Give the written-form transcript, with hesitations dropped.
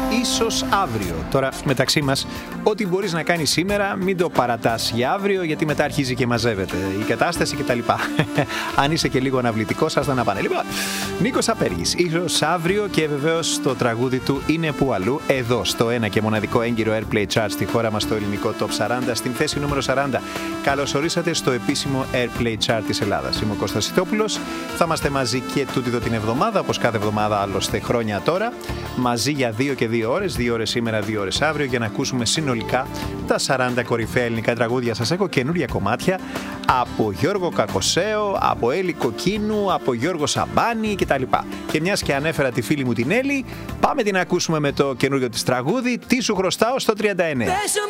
ίσως αύριο. Τώρα, μεταξύ μας, ό,τι μπορείς να κάνεις σήμερα, μην το παρατάς για αύριο, γιατί μετά αρχίζει και μαζεύεται η κατάσταση κτλ. Αν είσαι και λίγο αναβλητικός, ας τα να πάνε. Λοιπόν, Νίκος Απέργης, ίσως αύριο, και βεβαίως το τραγούδι του είναι που αλλού, εδώ στο ένα και μοναδικό έγκυρο Airplay Chart στη χώρα μας, στο ελληνικό Top 40, στην θέση νούμερο 40. Καλώς ορίσατε στο επίσημο Airplay Chart της Ελλάδας. Είμαι ο Κώστας Σιτόπουλος. Θα είμαστε μαζί και τούτη εδώ την εβδομάδα, όπως κάθε εβδομάδα άλλωστε χρόνια τώρα. Μαζί για 2 και 2 ώρες, 2 ώρες σήμερα, 2 ώρες αύριο, για να ακούσουμε συνολικά τα 40 κορυφαία ελληνικά τραγούδια. Σας έχω καινούρια κομμάτια από Γιώργο Κακοσέο, από Έλλη Κοκκίνου, από Γιώργο Σαμπάνη κτλ. Και μιας και ανέφερα τη φίλη μου την Έλλη, πάμε την ακούσουμε με το καινούριο της τραγούδι. Τι σου χρωστάω στο 39.